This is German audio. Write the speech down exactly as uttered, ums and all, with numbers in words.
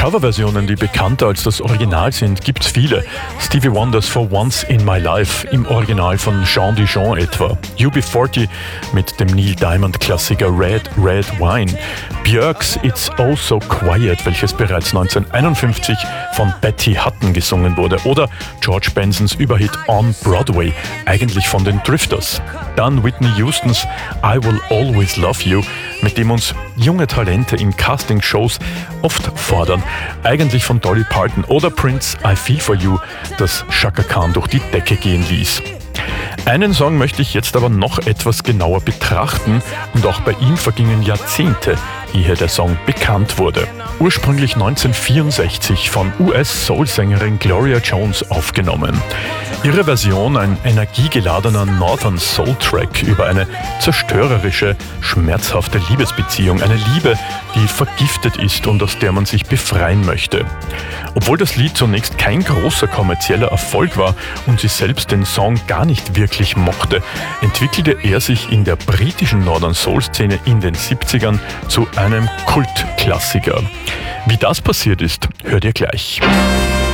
Coverversionen, die bekannter als das Original sind, gibt's viele. Stevie Wonders For Once in My Life im Original von Jean Dijon etwa. U B vierzig mit dem Neil Diamond Klassiker Red Red Wine. Björks It's Oh So Quiet, welches bereits neunzehnhunderteinundfünfzig von Betty Hutton gesungen wurde. Oder George Bensons Überhit On Broadway, eigentlich von den Drifters. Dann Whitney Houstons I Will Always Love You, mit dem uns junge Talente in Castingshows oft fordern, eigentlich von Dolly Parton. Oder Prince I Feel For You, das Chaka Khan durch die Decke gehen ließ. Einen Song möchte ich jetzt aber noch etwas genauer betrachten und auch bei ihm vergingen Jahrzehnte, ehe der Song bekannt wurde. Ursprünglich neunzehnhundertvierundsechzig von U S-Soul-Sängerin Gloria Jones aufgenommen. Ihre Version ein energiegeladener Northern Soul-Track über eine zerstörerische, schmerzhafte Liebesbeziehung. Eine Liebe, die vergiftet ist und aus der man sich befreien möchte. Obwohl das Lied zunächst kein großer kommerzieller Erfolg war und sie selbst den Song gar nicht wirklich mochte, entwickelte er sich in der britischen Northern Soul-Szene in den siebzigern zu einem Kultklassiker. Wie das passiert ist, hört ihr gleich.